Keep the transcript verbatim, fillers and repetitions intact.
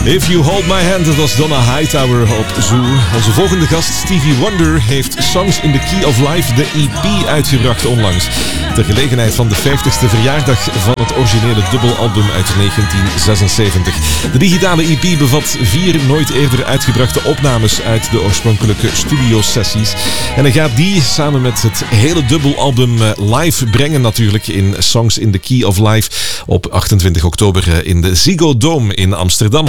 If You Hold My Hand, dat was Donna Hightower op Zoo. Onze volgende gast, Stevie Wonder, heeft Songs in the Key of Life, de E P, uitgebracht onlangs. Ter gelegenheid van de vijftigste verjaardag van het originele dubbelalbum uit negentien zesenzeventig. De digitale E P bevat vier nooit eerder uitgebrachte opnames uit de oorspronkelijke studiosessies. En hij gaat die samen met het hele dubbelalbum live brengen natuurlijk in Songs in the Key of Life op achtentwintig oktober in de Ziggo Dome in Amsterdam.